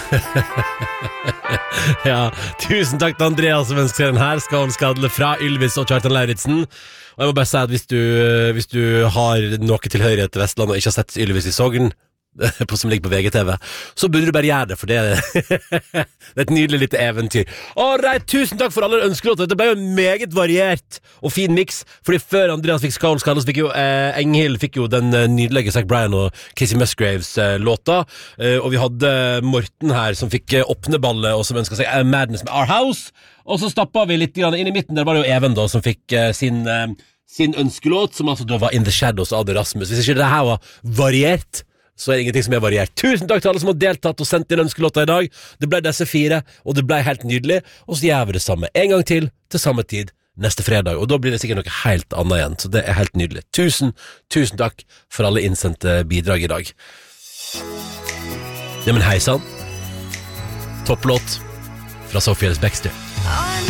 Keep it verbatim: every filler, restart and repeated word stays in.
Ja, tusen takk til Andreas som ønsker den her. Skål skadle fra Ylvis og Kjartan Lauritsen. Og jeg må bare si at hvis du, hvis du har noe tilhørighet til Vestland og ikke har sett Ylvis i Sogn på, som ligger på V G T V, så burde du bare gjøre det, for det er, det er et nydelig lite eventyr. Alright, tusen takk for alle ønskelåter. Det ble jo en meget variert og fin mix, fordi før Andreas fikk Skål skadle, så fikk jo eh, Enghild fikk jo den eh, nydelige Zac Bryan og Casey Musgraves eh, låta, eh, og vi hadde Morten her som fikk eh, åpne ballet og som ønsket seg eh, Madness med Our House, og så stappet vi litt grann inn i midten. Der var det jo Even da som fikk eh, sin, eh, sin ønskelåt, som altså da var In The Shadows av Rasmus. Hvis ikke det her var variert, så er det ingenting som er variert. Tusen takk til alle som har deltatt og sendt inn ønskelåter i dag. Det ble disse fire, og det ble helt nydelig. Og så gjør vi det samme en gang til, til samme tid, neste fredag. Og da blir det sikkert noe helt annet igjen, så det er helt nydelig. Tusen, tusen takk for alle innsendte bidrag i dag. Ja, men hei sann. Topplåt fra Sophie Ellis-Bextor.